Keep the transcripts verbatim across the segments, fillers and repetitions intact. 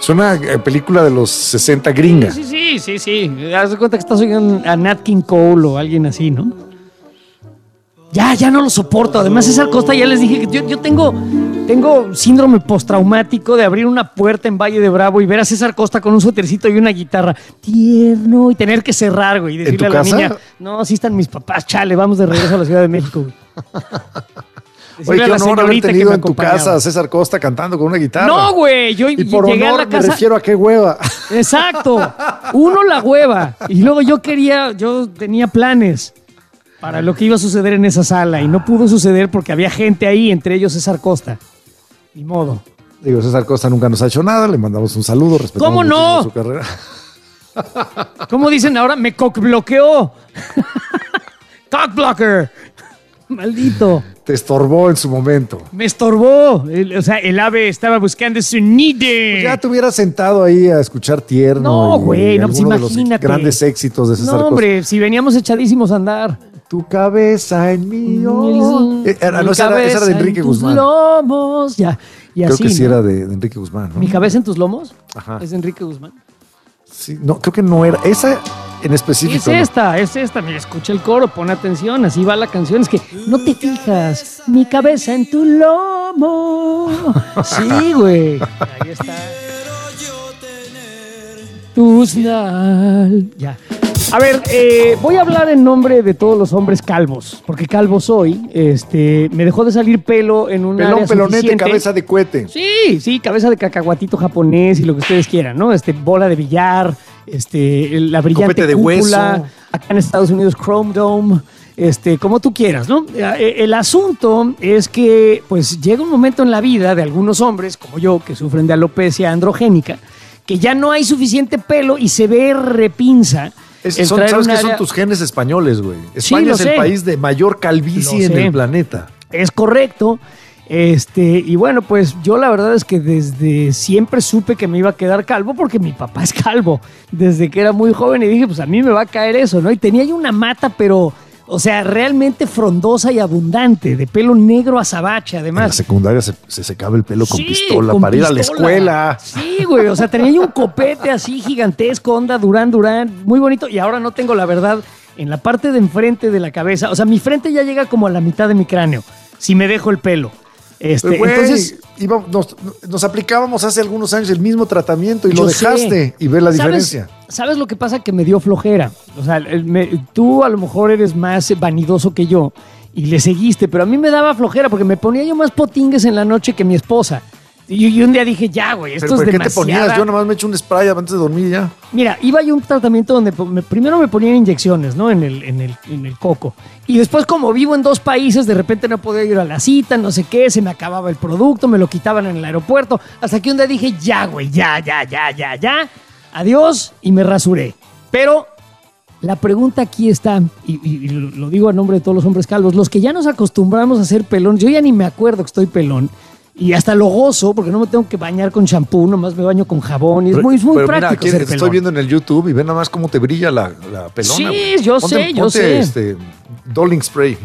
Suena a película de los sesenta gringa. Sí, sí, sí, sí, sí. Haz de cuenta que estás oyendo a Nat King Cole o alguien así, ¿no? Ya, ya no lo soporto. Además, César Costa, ya les dije que yo, yo tengo, tengo síndrome postraumático de abrir una puerta en Valle de Bravo y ver a César Costa con un suétercito y una guitarra tierno y tener que cerrar, güey, y decirle ¿En tu a la casa? niña, no, sí están mis papás, chale, vamos de regreso a la Ciudad de México, güey. Oye, qué honor haber tenido en tu acompañaba. casa a César Costa cantando con una guitarra. No, güey, yo Y por llegué honor a la casa. me refiero a qué hueva. Exacto. Uno la hueva. Y luego yo quería, yo tenía planes para lo que iba a suceder en esa sala y no pudo suceder porque había gente ahí, entre ellos César Costa. Ni modo. Digo, César Costa nunca nos ha hecho nada, le mandamos un saludo, respetamos ¿Cómo no? muchísimo su carrera. ¿Cómo dicen ahora? Me cockbloqueó. Cockblocker. Maldito. Te estorbó en su momento. Me estorbó. El- o sea, el ave estaba buscando su nido. Pues ya te hubieras sentado ahí a escuchar Tierno. No, y- güey, y no, pues alguno de los imagínate. grandes éxitos de César No, hombre, si veníamos echadísimos a andar. Costa. Tu cabeza en mí. oh. Eh, era- no, esa era, esa era de Enrique en tus Guzmán. lomos. Ya. Y Creo así, que sí ¿no? era de, de Enrique Guzmán, ¿no? ¿Mi cabeza en tus lomos? Ajá. Es de Enrique Guzmán. Sí, no, creo que no era. Esa en específico. Es no. esta, es esta. Mira, escucha el coro, pon atención, así va la canción. Es que no te fijas, mi cabeza en tu lomo. Sí, güey. Ahí está. Tus nal. Ya. A ver, eh, voy a hablar en nombre de todos los hombres calvos, porque calvo soy. Este, me dejó de salir pelo en un Pelón, área pelonete, suficiente. cabeza de cohete. Sí, sí, cabeza de cacahuatito japonés y lo que ustedes quieran, ¿no? Este, bola de billar, este, la brillante Copete de cúpula, hueso. acá en Estados Unidos Chrome Dome, este, como tú quieras, ¿no? Eh, El asunto es que, pues, llega un momento en la vida de algunos hombres, como yo, que sufren de alopecia androgénica, que ya no hay suficiente pelo y se ve repinza. Es- el son- traer ¿Sabes un qué son área- tus genes españoles, güey? España lo es el sé. país de mayor calvicie Lo en sé. el planeta. Es correcto. Este, y bueno, pues yo la verdad es que desde siempre supe que me iba a quedar calvo porque mi papá es calvo desde que era muy joven y dije, pues a mí me va a caer eso, ¿no? Y tenía yo una mata, pero, o sea, realmente frondosa y abundante, de pelo negro azabache, En la además. secundaria se, se secaba el pelo con Sí, pistola con para ir a la pistola. escuela. Sí, güey, o sea, tenía yo un copete así gigantesco, onda Durán Durán, muy bonito, y ahora no tengo la verdad en la parte de enfrente de la cabeza, o sea, mi frente ya llega como a la mitad de mi cráneo, si me dejo el pelo. Este, Pero, güey, entonces, íbamos- nos, nos aplicábamos hace algunos años el mismo tratamiento y lo yo sé. dejaste y ves la ¿Sabes- diferencia. ¿Sabes lo que pasa? Que me dio flojera. O sea, el- me- tú a lo mejor eres más vanidoso que yo y le seguiste, pero a mí me daba flojera porque me ponía yo más potingues en la noche que mi esposa. Y, y un día dije, ya, güey, esto ¿Pero por es qué te demasiada... ponías? Yo nomás me echo un spray antes de dormir y ya. Mira, iba yo a un tratamiento donde po- me- primero me ponían inyecciones, ¿no? En el, en, el, en el coco. Y después, como vivo en dos países, de repente no podía ir a la cita, no sé qué, se me acababa el producto, me lo quitaban en el aeropuerto. Hasta que un día dije, ya, güey, ya, ya, ya, ya, ya. Adiós, y me rasuré. Pero la pregunta aquí está, y, y- y lo lo digo a nombre de todos los hombres calvos, los que ya nos acostumbramos a ser pelón, yo ya ni me acuerdo que estoy pelón. Y hasta lo gozo, porque no me tengo que bañar con champú, nomás me baño con jabón. Y es Pero- muy, es muy pero mira, práctico aquí ser estoy pelón. viendo en el YouTube y ve nada más cómo te brilla la, la pelona. Sí, güey. yo Ponte- sé, yo ponte, sé. Este, Dolling Spray.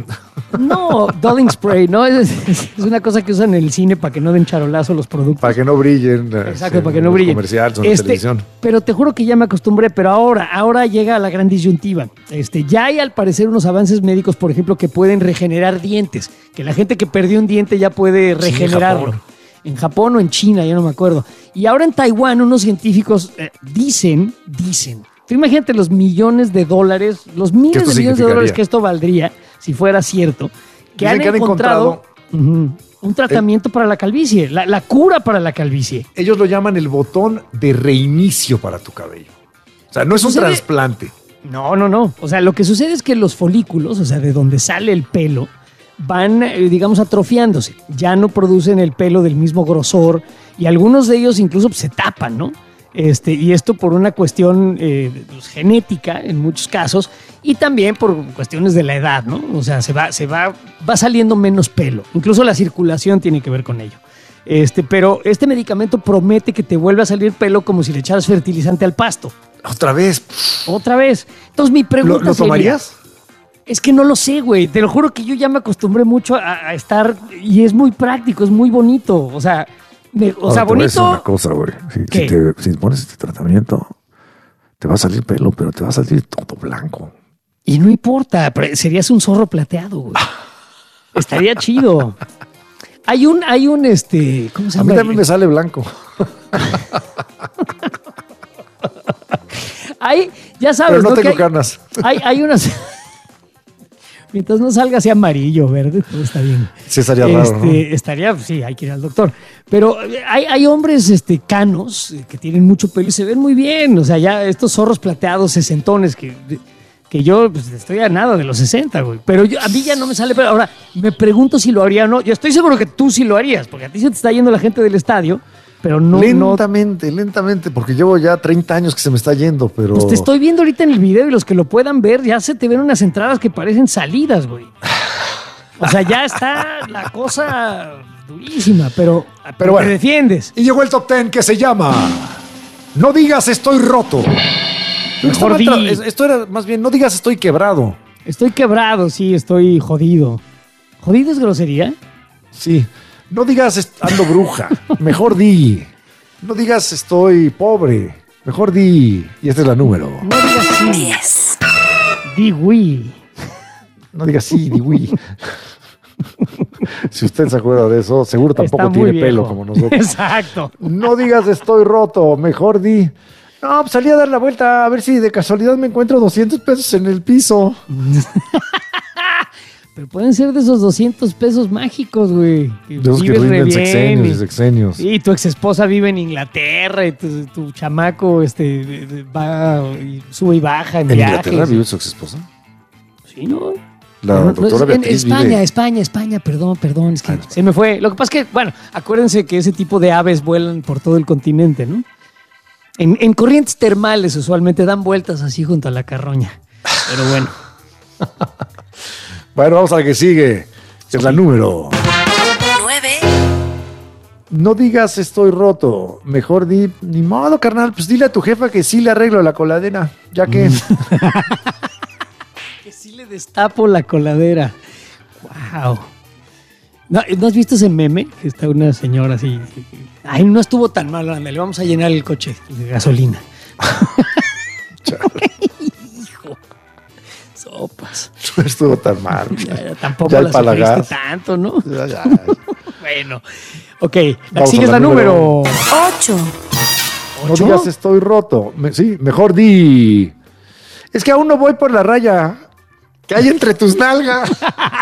No, Dulling Spray, ¿no? Es, es- es una cosa que usan en el cine para que no den charolazo los productos. Para que no brillen. Exacto, este, para que no los brillen. comerciales o en la Este, televisión. Pero te juro que ya me acostumbré, pero ahora, ahora llega la gran disyuntiva. Este, ya hay al parecer unos avances médicos, por ejemplo, que pueden regenerar dientes, que la gente que perdió un diente ya puede Sí, en regenerarlo. Japón. En Japón o en China, ya no me acuerdo. Y ahora en Taiwán unos científicos eh, dicen, dicen, tú imagínate los millones de dólares, los miles esto de millones de dólares significaría? que esto valdría si fuera cierto, que Dicen han que han encontrado, ujú, un tratamiento para la calvicie, la, la cura para la calvicie. Ellos lo llaman el botón de reinicio para tu cabello. O sea, no es un Sucede- trasplante. No, no, no. O sea, lo que sucede es que los folículos, o sea, de donde sale el pelo, van, eh, digamos, atrofiándose. Ya no producen el pelo del mismo grosor y algunos de ellos incluso pues, se tapan, ¿no? Este, y esto por una cuestión eh, pues, genética en muchos casos y también por cuestiones de la edad, ¿no? O sea, se va, se va, va saliendo menos pelo. Incluso la circulación tiene que ver con ello. Este, pero este medicamento promete que te vuelva a salir pelo como si le echaras fertilizante al pasto. Otra vez. Otra vez. Entonces mi ¿Lo, pregunta lo sería, tomarías? es que no lo sé, güey. Te lo juro que yo ya me acostumbré mucho a, a estar y es muy práctico, es muy bonito. O sea, Me- o Ahora, sea, te voy a decir bonito. una cosa, güey. Si, ¿Qué? si te si pones este tratamiento, te va a salir pelo, pero te va a salir todo blanco. Y no importa, pero serías un zorro plateado, güey. Estaría chido. Hay un, hay un, este, ¿cómo se A mí llama? también me sale blanco. Hay, ya sabes, Pero no Que tengo hay- canas. Hay, hay unas. Mientras no salga así amarillo, verde, todo está bien. Sí, estaría raro, Este, ¿no? Estaría, sí, hay que ir al doctor. Pero hay, hay hombres este, canos eh, que tienen mucho pelo y se ven muy bien. O sea, ya estos zorros plateados, sesentones, que, que yo pues, estoy a nada de los sesenta, güey. Pero yo- a mí ya no me sale pelo. Ahora, me pregunto si lo haría o no. Yo estoy seguro que tú sí lo harías, porque a ti se te está yendo la gente del estadio, pero no. no lentamente, lentamente, porque llevo ya treinta años que se me está yendo, pero... Pues te estoy viendo ahorita en el video y los que lo puedan ver, ya se te ven unas entradas que parecen salidas, güey. O sea, ya está la cosa durísima, pero, pero bueno. te defiendes. Y llegó el top ten que se llama No digas estoy roto. Mejor Esto, di. tra- es- esto era más bien, no digas estoy quebrado. Estoy quebrado, sí, estoy jodido. ¿Jodido es grosería? Sí. No digas est- ando bruja. Mejor di. No digas estoy pobre. Mejor di. Y esta es la número. No digas sí. diez, Di oui. No digas sí, di oui. Si usted se acuerda de eso, seguro tampoco Está muy tiene pelo viejo. como nosotros. Exacto. No digas estoy roto, mejor di. No, pues salí a dar la vuelta a ver si de casualidad me encuentro doscientos pesos en el piso. Pero pueden ser de esos doscientos pesos mágicos, güey. De esos que vives re rinden bien sexenios y y- sexenios. Sí, tu ex esposa vive en Inglaterra y tu, tu chamaco este, de- de- va y sube y baja en, ¿En viajes. Inglaterra vive su ex esposa? Sí, ¿no? La No, no, doctora es- en Beatriz España, vive... España, España, perdón, perdón, es que Ah, no. se me fue. Lo que pasa es que, bueno, acuérdense que ese tipo de aves vuelan por todo el continente, ¿no? En, en corrientes termales usualmente dan vueltas así junto a la carroña. Pero bueno. Bueno, vamos a la que sigue. Es la número. nueve, No digas estoy roto. Mejor di, ni modo, carnal. Pues dile a tu jefa que sí le arreglo la coladera. Ya que... Mm. Que sí le destapo la coladera. Wow. ¿No, ¿no has visto ese meme? Que está una señora así. Ay, no estuvo tan mal, ándale, vamos a llenar el coche de gasolina. Hijo. Sopas. No estuvo tan mal. Ya, tampoco Ya el la sufriste palagas. tanto, ¿no? Ya, ya. Bueno. Ok, la Vamos sigue a es la la número. ocho, No ¿Ocho? digas estoy roto. Me- sí, mejor di. Es que aún no voy por la raya. Que hay entre tus nalgas.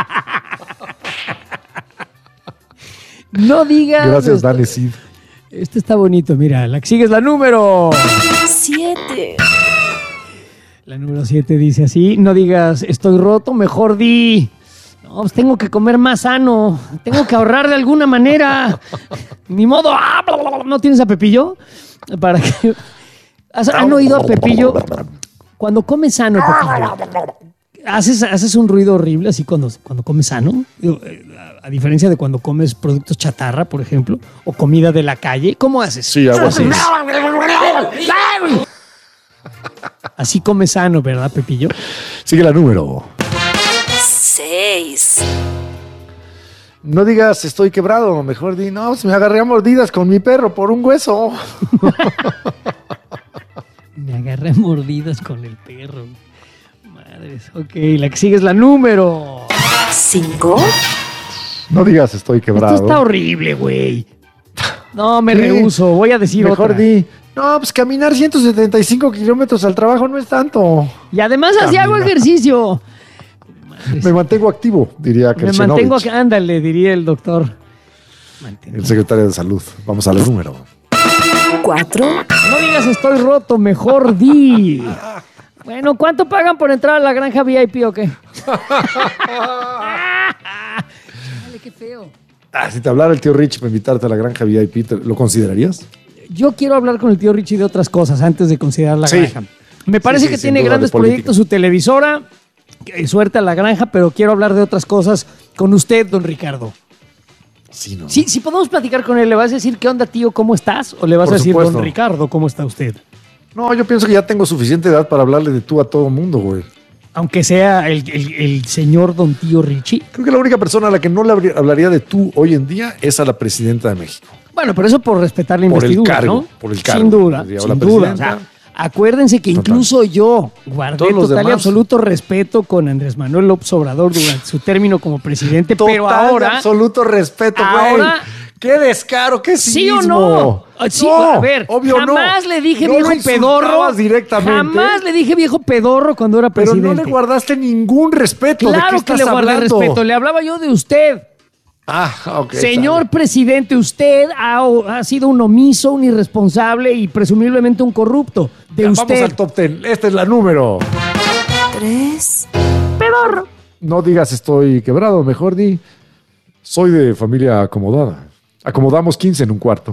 No digas. Gracias, esto- Dani Cid. Este está bonito, mira. La que sigue es la número. siete, La número siete dice así, no digas estoy roto, mejor di, no, pues tengo que comer más sano, tengo que ahorrar de alguna manera, ni modo, ah, bla, bla, bla. ¿No tienes a Pepillo? Para que... ¿Has- ¿Han oído a Pepillo? Cuando comes sano, Pepillo, ¿haces, haces un ruido horrible así cuando, cuando comes sano? Digo, eh, A, a diferencia de cuando comes productos chatarra, por ejemplo, o comida de la calle, ¿cómo haces? Sí, algo así. Así comes sano, ¿verdad, Pepillo? Sigue la número. seis, No digas estoy quebrado. Mejor di, no, pues me agarré a mordidas con mi perro por un hueso. Me agarré a mordidas con el perro. Madres. Ok, la que sigue es la número. cinco, No digas estoy quebrado. Esto está horrible, güey. No, me Sí. rehuso. Voy a decir Mejor otra. di, no, pues caminar ciento setenta y cinco kilómetros al trabajo no es tanto. Y además así hago Camina. ejercicio. Madres. Me mantengo activo, diría Me Kerchenovich, mantengo acá. Ándale, diría el doctor. Mantengo. el secretario de Salud. Vamos a la número. cuatro, No digas estoy roto, mejor di. Bueno, ¿cuánto pagan por entrar a la granja V I P o qué? Dale, qué feo. Ah, si te hablara el tío Rich para invitarte a la granja V I P, ¿te- ¿lo considerarías? Yo quiero hablar con el tío Richie de otras cosas antes de considerar la Sí. granja. Me parece sí, que sin tiene duda, grandes de política. proyectos, su televisora, eh, suerte a la granja, pero quiero hablar de otras cosas con usted, don Ricardo. Sí, no. Sí, si podemos platicar con él, ¿le vas a decir qué onda, tío, cómo estás? ¿O le vas Por a decir, supuesto. don Ricardo, cómo está usted? No, yo pienso que ya tengo suficiente edad para hablarle de tú a todo mundo, güey. Aunque sea el, el- el señor don tío Richie. Creo que la única persona a la que no le habría- hablaría de tú hoy en día es a la presidenta de México. Bueno, pero eso por respetar la Por el investidura, cargo, ¿no? por el cargo, Sin duda, diría sin la duda. O presidenta. sea, acuérdense que Total. incluso yo guardé Todos los total y demás. absoluto respeto con Andrés Manuel López Obrador durante su término como presidente, pero Total y ahora... absoluto respeto, güey. ahora- ¡Qué descaro! ¡Qué ¿Sí cinismo! o no? Ah, sí, No, a ver, obvio jamás no. le dije No viejo lo pedorro. insultabas directamente. Jamás le dije viejo pedorro cuando era Pero presidente. no le guardaste ningún respeto. ¿De Claro qué que estás le guardé hablando? respeto. Le hablaba yo de usted. Ah, ok. Señor sale. presidente, usted ha, ha sido un omiso, un irresponsable y presumiblemente un corrupto. De Ya, usted. Vamos al top ten. Esta es la número. tres, Pedorro. No digas estoy quebrado, mejor di soy de familia acomodada. Acomodamos quince en un cuarto.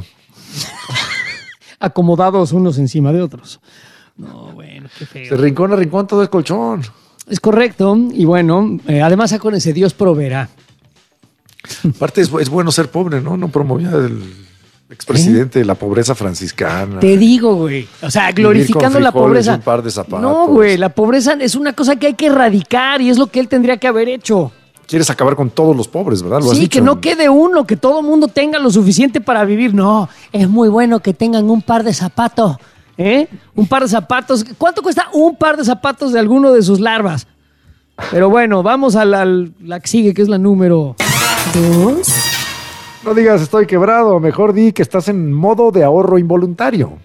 Acomodados unos encima de otros. No, bueno, qué De feo. rincón a rincón todo es colchón. Es correcto. Y bueno, eh, además acuérdense, Dios proveerá. Aparte es, es bueno ser pobre, ¿no? No promovía el expresidente la pobreza franciscana. Te digo, güey. O sea, glorificando con la frijoles pobreza. y un par de zapatos. No, güey, la pobreza es una cosa que hay que erradicar y es lo que él tendría que haber hecho. Quieres acabar con todos los pobres, ¿verdad? Lo has Sí, dicho que no en- quede uno, que todo mundo tenga lo suficiente para vivir. No, es muy bueno que tengan un par de zapatos. ¿Eh? Un par de zapatos. ¿Cuánto cuesta un par de zapatos de alguno de sus larvas? Pero bueno, vamos a la, a la que sigue, que es la número. dos, No digas estoy quebrado, mejor di que estás en modo de ahorro involuntario.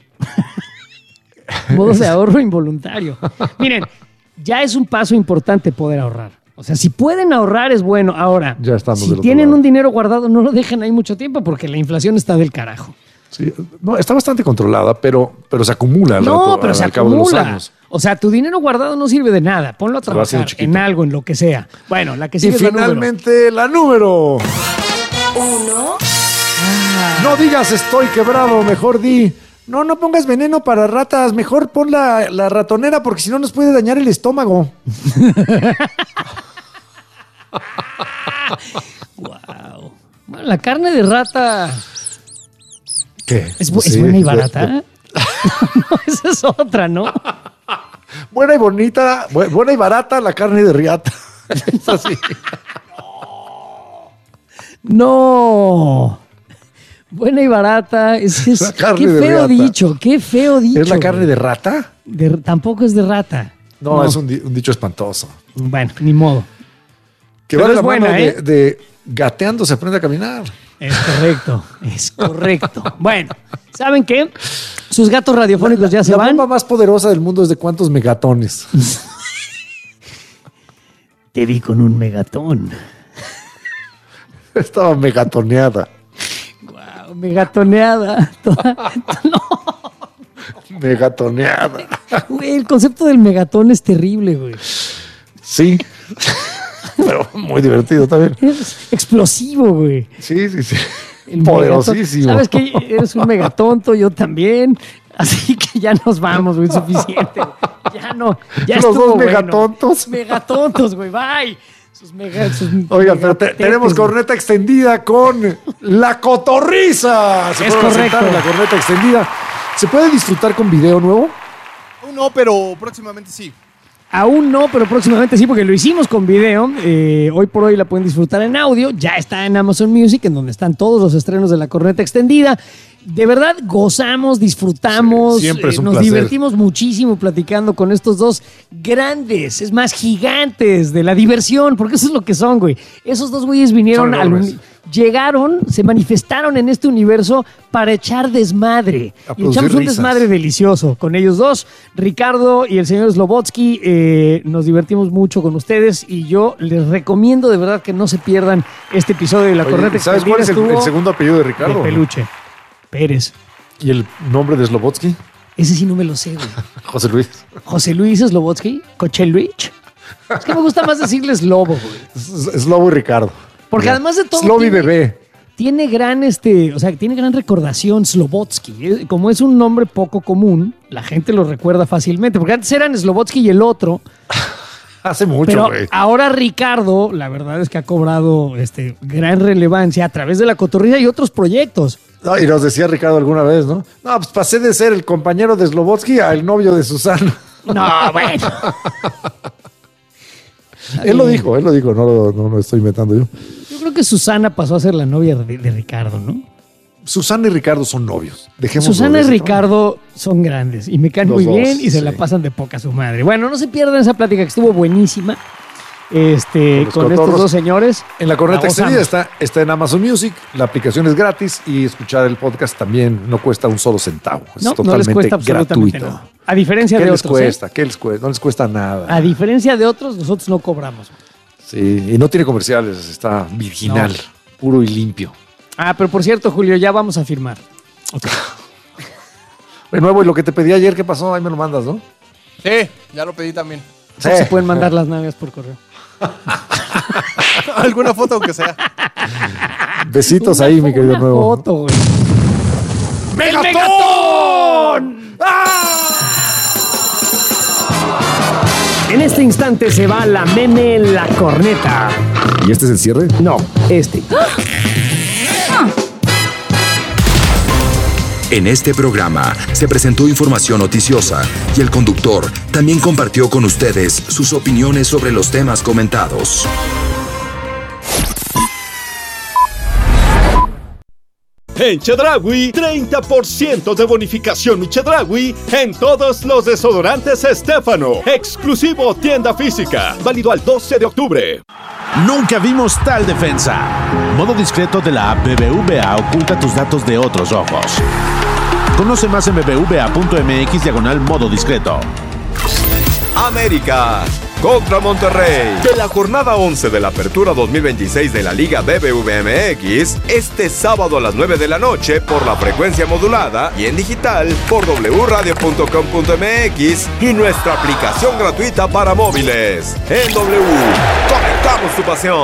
Modos de ahorro involuntario. Miren, ya es un paso importante poder ahorrar. O sea, si pueden ahorrar es bueno. Ahora, Ya estamos si del otro tienen lado. un dinero guardado, no lo dejen ahí mucho tiempo porque la inflación está del carajo. Sí, no, está bastante controlada, pero, pero se acumula al No, rato, pero al se cabo de los acumula. años. O sea, tu dinero guardado no sirve de nada. Ponlo a Se va haciendo trabajar chiquito. en algo, en lo que sea. Bueno, la que Y sigue es la número. finalmente la número. uno, No digas estoy quebrado, mejor di. No, no pongas veneno para ratas, mejor pon la, la ratonera porque si no nos puede dañar el estómago. Wow. Bueno, la carne de rata ¿Qué? es, bu- es Sí, buena y de- barata. de- ¿eh? No, esa es otra, ¿no? buena y bonita, bu- buena y barata la carne de riata. Es así. No. Buena y barata. Es, es- La carne qué de feo riata. dicho, qué feo dicho. ¿Es la carne güey. de rata? De- tampoco es de rata. No, es un, di- un dicho espantoso. Bueno, ni modo. Que Pero va de es la buena, mano ¿eh? de, de gateando se aprende a caminar. Es correcto, es correcto. Bueno, ¿saben qué? Sus gatos radiofónicos ya se la van. bomba más poderosa del mundo es de cuántos megatones. Te vi con un megatón. Estaba megatoneada. Wow, megatoneada. Toda- no, Megatoneada. güey, el concepto del megatón es terrible, güey. Sí. Pero muy divertido también. Es explosivo, güey. Sí, sí, sí. El Poderosísimo. megatón. ¿Sabes qué? Eres un megatonto, yo también. Así que ya nos vamos, güey, suficiente. Ya no, ya Los estuvo dos bueno. megatontos. Megatontos, güey, bye. Sus mega, sus Oigan, pero te- megatetes, tenemos güey. corneta extendida con la cotorriza. Se Es fueron a correcto. sentar en la corneta extendida. ¿Se puede disfrutar con video nuevo? Aún no, pero próximamente sí. Aún no, pero próximamente sí, porque lo hicimos con video. Eh, hoy por hoy la pueden disfrutar en audio. Ya está en Amazon Music, en donde están todos los estrenos de la corneta extendida. De verdad, gozamos, disfrutamos, Sí, siempre es un nos placer. divertimos muchísimo platicando con estos dos grandes, es más, gigantes de la diversión, porque eso es lo que son, güey. Esos dos güeyes vinieron Son al enormes. uni- llegaron, se manifestaron en este universo para echar desmadre. A Y producir echamos un risas. desmadre delicioso con ellos dos. Ricardo y el señor Slobotsky, eh, nos divertimos mucho con ustedes y yo les recomiendo de verdad que no se pierdan este episodio de La Oye, Corneta ¿sabes cuál es el, Extendida. el segundo apellido de Estuvo Ricardo? de peluche. Pérez. ¿Y el nombre de Slobotsky? Ese sí no me lo sé, güey. José Luis. José Luis Slobotsky, Cocheluich. Es que me gusta más decirle Slobo, güey. S- Slobo y Ricardo. Porque Ya. además de todo. Slobo y tiene- bebé. Tiene gran, este, o sea, tiene gran recordación Slobotsky. Eh, Como es un nombre poco común, la gente lo recuerda fácilmente. Porque antes eran Slobotsky y el otro. Hace mucho, Pero güey. ahora Ricardo, la verdad es que ha cobrado este, gran relevancia a través de la cotorrilla y otros proyectos. No, y nos decía Ricardo alguna vez, ¿no? No, pues pasé de ser el compañero de Slobotsky al novio de Susana. No, bueno. Él lo dijo, él lo dijo, no lo no, lo estoy inventando yo. Yo creo que Susana pasó a ser la novia de, de Ricardo, ¿no? Susana y Ricardo son novios. Dejémoslo Susana de y ese Ricardo son grandes y me caen Los muy dos, bien y se sí. la pasan de poca su madre. Bueno, no se pierdan esa plática que estuvo buenísima. Este, Con con, los estos cotorros. dos señores. En la corneta La extendida gozamos. está, está en Amazon Music, la aplicación es gratis y escuchar el podcast también no cuesta un solo centavo. Es No, no totalmente les cuesta absolutamente gratuito. nada. A diferencia ¿Qué de les otros. ¿eh? cuesta? ¿Qué les cuesta? No les cuesta nada. A diferencia de otros, nosotros no cobramos. Sí, y no tiene comerciales, está virginal, No. puro y limpio. Ah, pero por cierto, Julio, ya vamos a firmar. De nuevo, y lo que te pedí ayer, ¿qué pasó? Ahí me lo mandas, ¿no? Sí, ya lo pedí también. Sí. Se pueden mandar las nalgas por correo. Alguna foto aunque sea. Besitos Una ahí, fo- mi querido una nuevo. foto, güey. ¡Megatón! En este instante se va la meme la corneta. ¿Y este es el cierre? No, este. En este programa se presentó información noticiosa y el conductor también compartió con ustedes sus opiniones sobre los temas comentados. En Chedraui, treinta por ciento de bonificación Chedraui en todos los desodorantes Estéfano. Exclusivo tienda física. Válido al doce de octubre. Nunca vimos tal defensa. Modo discreto de la app B B V A oculta tus datos de otros ojos. Conoce más en bbva.mx diagonal modo discreto. América contra Monterrey. De la jornada once de la Apertura dos mil veintiséis de la Liga B B V M X, este sábado a las nueve de la noche por la frecuencia modulada y en digital por w radio punto com punto m x y nuestra aplicación gratuita para móviles. En W, conectamos tu pasión.